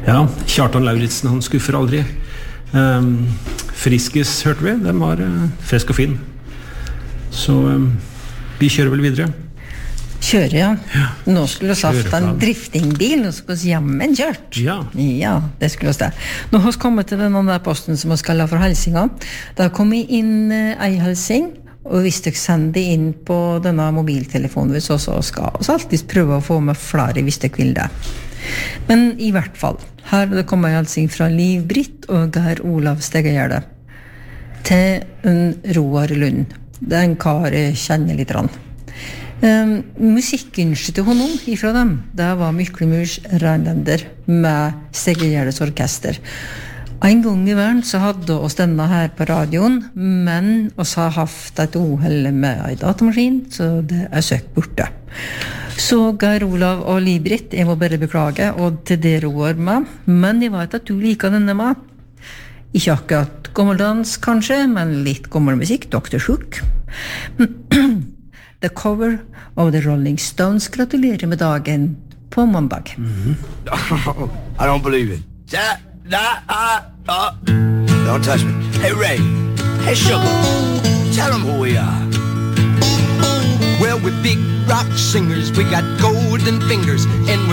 Ja, Kjartan Lauritsen, han skuffer aldri. Friskis hørte vi, den var frisk og fin. Så vi kjører vel videre. Kjører, ja. Nå skulle vi hatt en driftingbil, nå skulle vi jammen kjørt. Ja, det skulle vi det. Nå har vi kommet til den andre posten som vi skal ha for helsinga. Da kom vi inn ei helsing, og hvis dere sender inn på denne mobiltelefonen hvis også skal vi alltid prøve å få med flere hvis dere vil det. Men i hvert fall, her det kommer en helsing fra Liv Britt og Geir Olav Stegegjerde til en Roar Lund. Det en kar jeg kjenner litt rann. Musikkønsket til honom ifra dem, det var Myklemurs Rheinländer med Stegegjærdes orkester. En gang i verden så hadde oss denne her på radioen, men oss har haft et uheld med en datamaskin, så det søkt borte. Så Geir Olav og Liv-Britt, jeg må bare beklage, og til det Roar med, men jeg vet at du liker denne med. Ikke akkurat gammeldans kanskje, men litt gammel musikk, Dr. Hook. The cover of the Rolling Stones gratulerer med dagen på mandag. I don't believe it. Don't touch me. Hey Ray, hey Sugar, tell them who we are. Well, we're big rock singers, we got golden fingers, and